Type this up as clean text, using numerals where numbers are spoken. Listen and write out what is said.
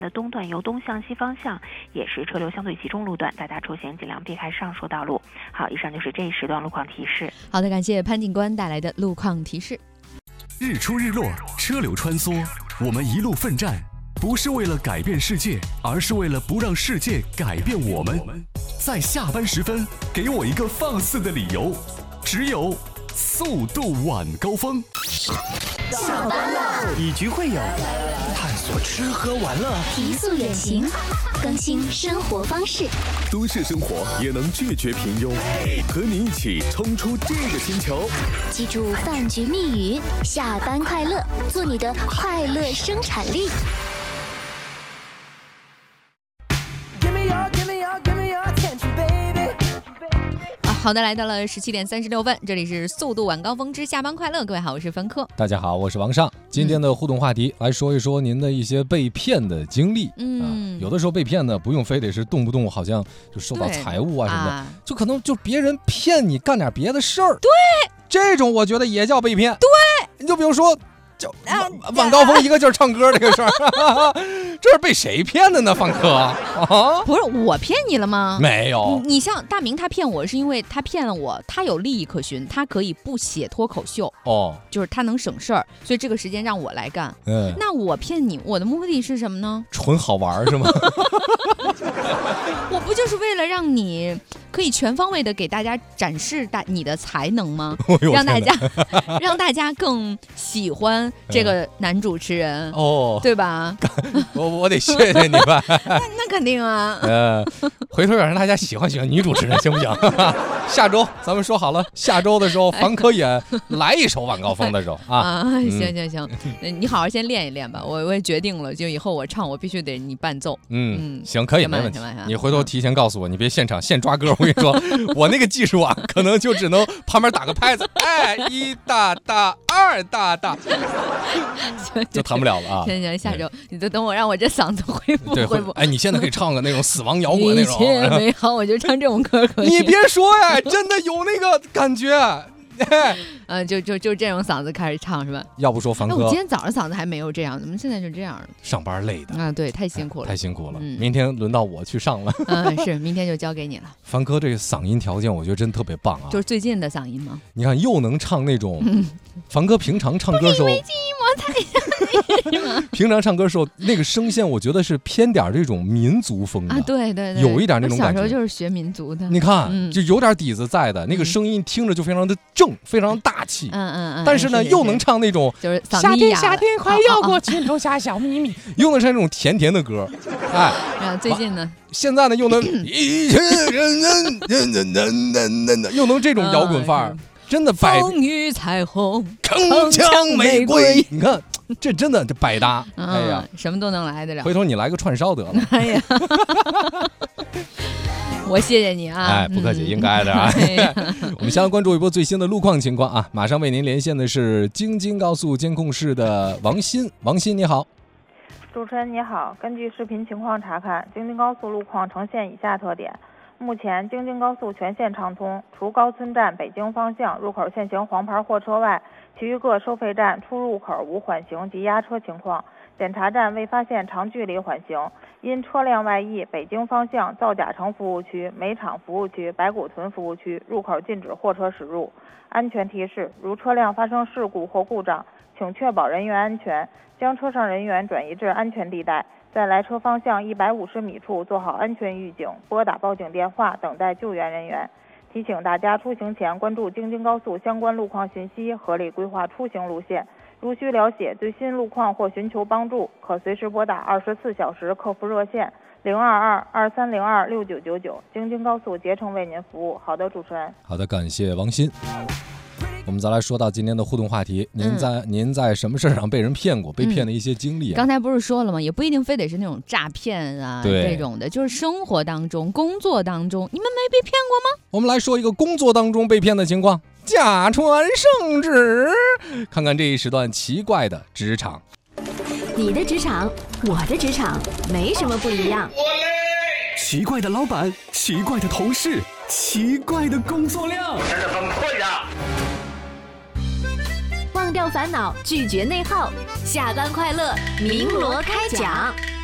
的东段由东向西方向也是车流相对集中路段，大家出行尽量避开上述道路。好，以上就是这一时段路况提示。 好的，感谢潘警官带来的路况提示。 日出日落，车流穿梭，我们一路奋战，不是为了改变世界，而是为了不让世界改变我们。在下班时分，给我一个放肆的理由，只有速度晚高峰。 下班了， 以局会友，探索吃喝玩乐， 提速远行，更新生活方式。 都市生活也能拒绝平庸，和你一起冲出这个星球。 记住饭局密语：下班快乐，做你的快乐生产力。 好的，来到了17点36分，这里是速度晚高峰之下班快乐。各位好，我是凡科。 大家好，我是王尚。今天的互动话题来说一说您的一些被骗的经历。有的时候被骗呢，不用非得是动不动好像就受到财物啊什么的，就可能就别人骗你干点别的事儿。 对， 这种我觉得也叫被骗。 对， 你就比如说。晚高峰一个劲儿唱歌这个事儿，这是被谁骗的呢？方科啊， 不是我骗你了吗？ 没有， 你像大明他骗我是因为他骗了我，他有利益可循，他可以不写脱口秀就是他能省事儿，所以这个时间让我来干。那我骗你，我的目的是什么呢？ 纯好玩是吗？ 我不就是为了让你可以全方位的给大家展示你的才能吗？让大家更喜欢这个男主持人对吧？ 我得谢谢你吧。 那肯定啊。 回头要让大家喜欢女主持人行不行？下周咱们说好了，下周的时候凡科也来一首晚高峰的时候行，你好好先练一练吧。我也决定了，就以后我唱我必须得你伴奏。 行，可以，没问题。你回头提前告诉我，你别现场现抓歌。我跟你说，我那个技术啊，可能就只能旁边打个拍子，一大大，二大大，就弹不了了啊。 行，下周你就等我，让我这嗓子恢复。 你现在可以唱个那种死亡摇滚那种。 一切美好，我就唱这种歌可以。 你别说呀，真的有那个感觉。 就这种嗓子开始唱是吧？ 要不说凡科， 我今天早上嗓子还没有这样，怎么现在就这样了？ 上班累的啊，对，太辛苦了， 太辛苦了。明天轮到我去上了。 是，明天就交给你了。 凡科这个嗓音条件，我觉得真特别棒啊。 就是最近的嗓音吗？ 你看，又能唱那种，凡科平常唱歌的时候，平常唱歌的时候那个声线，我觉得是偏点这种民族风的。 对， 有一点那种感觉。 小时候就是学民族的。 你看，就有点底子在的，那个声音听着就非常的正，非常大气。但是呢，又能唱那种就是夏天快要过去，留下小秘密， 又能唱那种甜甜的歌。 最近呢， 现在呢又能又能这种摇滚范儿，真的风雨彩虹， 铿锵玫瑰。你看，这真的这百搭。 什么都能来得了。 回头你来个串烧得了。 我谢谢你啊！ 不客气，应该的啊。我们先来关注一波最新的路况情况啊！马上为您连线的是京津高速监控室的王鑫。王鑫你好。 主持人你好，根据视频情况查看，京津高速路况呈现以下特点：目前京津高速全线畅通，除高村站北京方向入口限行黄牌货车外，其余各收费站出入口无缓行及压车情况。检查站未发现长距离缓行，因车辆外溢，北京方向造甲城服务区、煤厂服务区、白骨屯服务区入口禁止货车驶入。安全提示：如车辆发生事故或故障，请确保人员安全，将车上人员转移至安全地带，在来车方向150米处做好安全预警，拨打报警电话，等待救援人员。提醒大家出行前关注京津高速相关路况信息，合理规划出行路线。如需了解最新路况或寻求帮助，可随时拨打24小时客服热线022-2302-6999，京津高速竭诚为您服务。好的，主持人。 好的，感谢王鑫。我们再来说到今天的互动话题，您在什么事上被人骗过？被骗的一些经历刚才不是说了吗？也不一定非得是那种诈骗啊这种的，就是生活当中、工作当中，你们没被骗过吗？ 我们来说一个工作当中被骗的情况。假传圣旨，看看这一时段奇怪的职场。 你的职场，我的职场，没什么不一样。 奇怪的老板，奇怪的同事，奇怪的工作量， 真的很困扰。 忘掉烦恼，拒绝内耗，下班快乐，鸣锣开讲。